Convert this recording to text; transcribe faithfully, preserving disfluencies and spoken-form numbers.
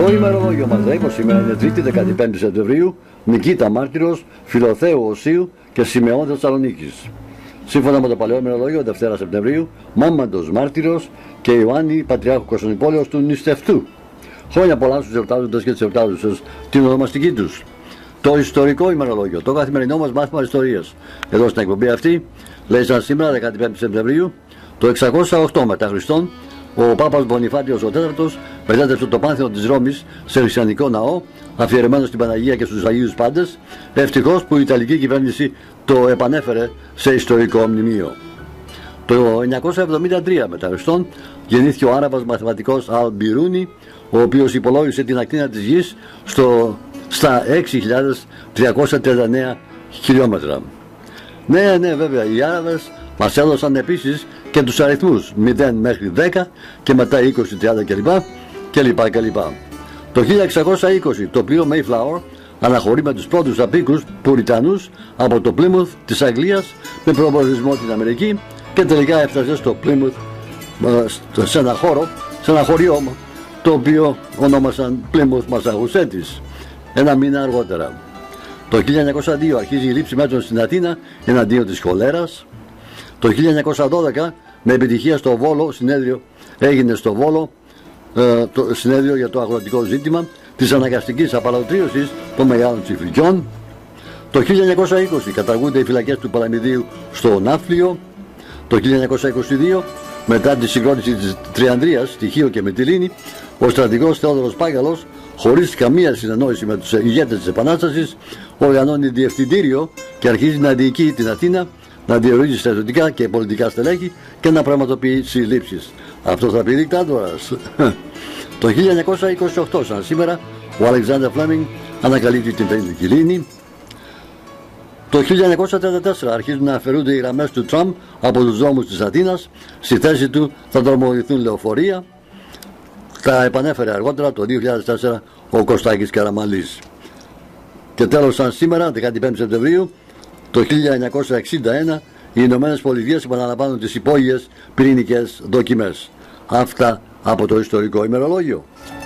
Το ημερολόγιο μας λέει πως σήμερα είναι Τρίτη δεκαπέντε Σεπτεμβρίου, Νικήτα Μάρτυρος, Φιλοθέου Οσίου και Σιμεών Θεσσαλονίκης. Σύμφωνα με το παλαιό ημερολόγιο, Δευτέρα Σεπτεμβρίου, Μάμαντος Μάρτυρος και Ιωάννη Πατριάρχου Κωνσταντινούπολεως του νηστευτού. Χρόνια πολλά στους εορτάζοντες και τις εορτάζουσες την ονομαστική τους. Το ιστορικό ημερολόγιο, το καθημερινό μας μάθημα ιστορίας. Εδώ στην εκπομπή αυτή, λέει σαν σήμερα δεκαπέντε Σεπτεμβρίου, το εξακόσια οκτώ μετά Χριστόν, ο Πάπας Βονιφάτιος ο τέταρτος μετέτρεψε το Πάνθεο της Ρώμης σε χριστιανικό ναό, αφιερωμένο στην Παναγία και στους Αγίους Πάντες, ευτυχώς που η Ιταλική κυβέρνηση το επανέφερε σε ιστορικό μνημείο. Το εννιακόσια εβδομήντα τρία μετά Χριστόν γεννήθηκε ο Άραβας μαθηματικός Αλ-Μπιρούνι, ο οποίος υπολόγισε την ακτίνα της Γης στο, στα έξι χιλιάδες τριακόσια τριάντα εννέα χιλιόμετρα. Ναι, ναι, βέβαια, οι Άραβες μας έδωσαν επίσης και τους αριθμούς μηδέν μέχρι δέκα και μετά είκοσι, τριάντα κλπ. κλπ, κλπ. Το χίλια εξακόσια είκοσι το πλοίο Mayflower αναχωρεί με τους πρώτους απίκους Πουριτανούς από το Πλίμουθ της Αγγλίας με προπολογισμό την Αμερική και τελικά έφτασε στο Πλίμουθ σε ένα χώρο, σε ένα χωριό το οποίο ονόμασαν Πλίμουθ Μασαχουσέτης ένα μήνα αργότερα. Το χίλια εννιακόσια δύο αρχίζει η λήψη μέτρων στην Αθήνα εναντίον της χολέρας. Το χίλια εννιακόσια δώδεκα με επιτυχία στο Βόλο συνέδριο έγινε στο Βόλο ε, το συνέδριο για το αγροτικό ζήτημα της αναγκαστικής απαλωτρίωσης των μεγάλων τσιφλικιών. Το χίλια εννιακόσια είκοσι καταργούνται οι φυλακές του Παλαμιδίου στο Ναύπλιο. Το χίλια εννιακόσια είκοσι δύο μετά τη συγκρότηση της Τριανδρίας, Στοιχείο και Μυτιλήνη, ο στρατηγός Θεόδωρος Πάγκαλος, χωρίς καμία συνεννόηση με τους ηγέτες της Επανάστασης, οργανώνει διευθυντήριο και αρχίζει να διοικεί την Αθήνα, να διορίζει στρατιωτικά και πολιτικά στελέχη και να πραγματοποιεί συλλήψεις. Αυτό θα πει δικτάτορας. Το χίλια εννιακόσια είκοσι οκτώ, σαν σήμερα, ο Αλεξάνδερ Φλέμινγκ ανακαλύπτει την πενηντική λίνη. Το χίλια εννιακόσια τριάντα τέσσερα αρχίζουν να αφαιρούνται οι γραμμές του τραμ από τους δρόμους της Αθήνας. Στη θέση του θα δρομολογηθούν λεωφορεία. Τα επανέφερε αργότερα το δύο χιλιάδες τέσσερα ο Κωστάκης Καραμανλής. Και τέλος, σαν σήμερα, δεκαπέντε Σεπτεμβρίου, το χίλια εννιακόσια εξήντα ένα, οι Ηνωμένες Πολιτείες επαναλαμβάνουν τις υπόγειες πυρηνικές δοκιμές. Αυτά από το ιστορικό ημερολόγιο.